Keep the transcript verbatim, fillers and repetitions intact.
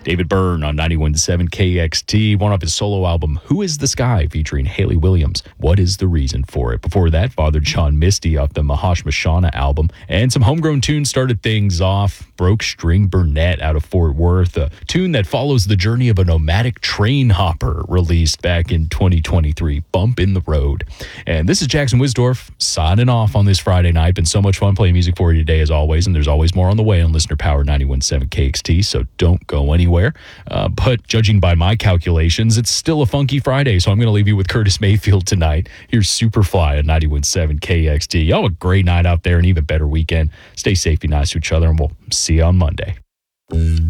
David Byrne on ninety-one point seven K X T, one off his solo album, Who is the Sky, featuring Haley Williams. What is the reason for it? Before that, Father John Misty off the Mahash Mashana album. And some homegrown tunes started things off. Broke String Burnett out of Fort Worth, a tune that follows the journey of a nomadic train hopper, released back in twenty twenty-three, Bump in the Road. And this is Jackson Wisdorf signing off on this Friday night. Been so much fun playing music for you today, as always, and there's always more on the way on Listener Power ninety-one point seven K X T, so don't go anywhere. Uh, but judging by my calculations, it's still a funky Friday, so I'm going to leave you with Curtis Mayfield tonight. Here's Superfly on ninety-one point seven K X T. Y'all have a great night out there, and even better weekend. Stay safe, be nice to each other, and we'll see you on Monday.